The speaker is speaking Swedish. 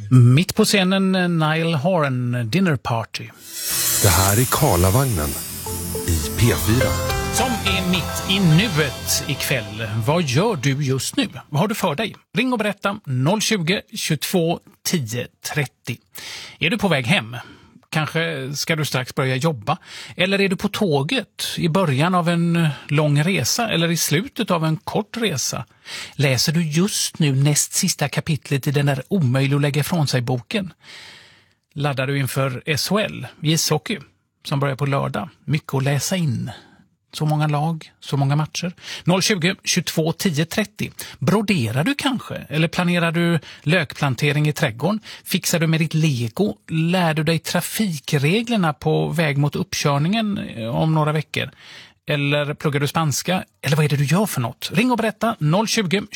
Mitt på scenen Niall Horan, Dinner Party. Det här är Karlavagnen i P4. Som är mitt i nuet ikväll. Vad gör du just nu? Vad har du för dig? Ring och berätta 020 22 10 30. Är du på väg hem? Kanske ska du strax börja jobba? Eller är du på tåget i början av en lång resa eller i slutet av en kort resa? Läser du just nu näst sista kapitlet i den där omöjlig att lägga ifrån sig boken? Laddar du inför SHL, ishockey, som börjar på lördag? Mycket att läsa in. Så många lag, så många matcher. 020 22 10 30. Broderar du kanske? Eller planerar du lökplantering i trädgården? Fixar du med ditt Lego? Lär du dig trafikreglerna på väg mot uppkörningen om några veckor? Eller pluggar du spanska? Eller vad är det du gör för något? Ring och berätta 020